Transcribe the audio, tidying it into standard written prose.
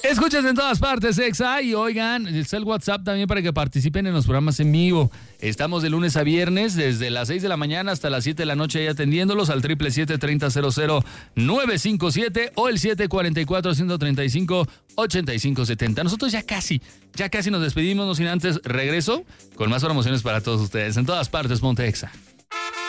Escuchen en todas partes, Exa, y oigan, está el WhatsApp también para que participen en los programas en vivo. Estamos de lunes a viernes, desde las 6 de la mañana hasta las 7 de la noche, ahí atendiéndolos al 777-3000-957 o el 744-135-8570. Nosotros ya casi nos despedimos, no sin antes regreso con más promociones para todos ustedes. En todas partes, ponte Exa.